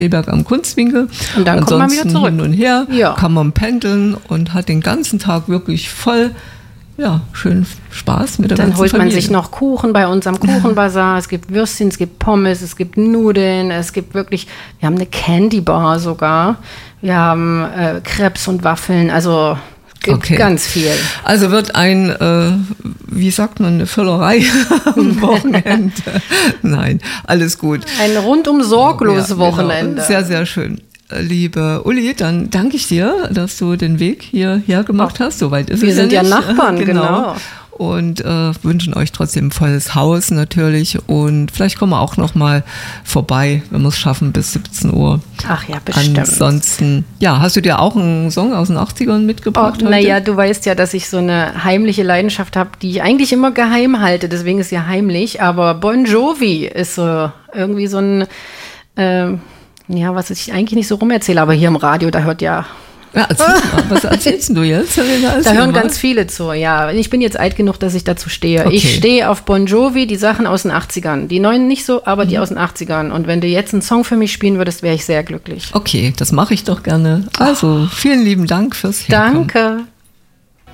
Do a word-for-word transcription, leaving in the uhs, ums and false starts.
Seeberg am Kunstwinkel. Und dann kommt man wieder zurück. Hin und her ja. kann man pendeln und hat den ganzen Tag wirklich voll, ja, schön Spaß mit der Dann ganzen holt man Familie. sich noch Kuchen bei uns am Kuchenbazar. Es gibt Würstchen, es gibt Pommes, es gibt Nudeln, es gibt wirklich, wir haben eine Candy Bar sogar. Wir haben äh, Crepes und Waffeln, also gibt Okay. ganz viel. Also wird ein, äh, wie sagt man, eine Völlerei am Wochenende. Nein, alles gut. Ein rundum sorglos Ja, Wochenende. Genau. Sehr, sehr schön. Liebe Uli, dann danke ich dir, dass du den Weg hierher gemacht hast. Soweit ist Wir es sind ja ja nicht. Nachbarn, genau. Und äh, wünschen euch trotzdem ein volles Haus natürlich. Und vielleicht kommen wir auch noch mal vorbei, wenn wir es schaffen, bis siebzehn Uhr. Ach ja, bestimmt. Ansonsten, ja, hast du dir auch einen Song aus den achtzigern mitgebracht? Oh, naja, du weißt ja, dass ich so eine heimliche Leidenschaft habe, die ich eigentlich immer geheim halte. Deswegen ist ja heimlich. Aber Bon Jovi ist so irgendwie so ein, äh, ja, was ich eigentlich nicht so rumerzähle. Aber hier im Radio, da hört ja... Ja, erzähl mal, was erzählst du jetzt? Da hören ganz viele zu, ja. Ich bin jetzt alt genug, dass ich dazu stehe. Okay. Ich stehe auf Bon Jovi, die Sachen aus den achtzigern. Die neuen nicht so, aber die aus den achtzigern. Und wenn du jetzt einen Song für mich spielen würdest, wäre ich sehr glücklich. Okay, das mache ich doch gerne. Also, vielen lieben Dank fürs Herkommen. Danke.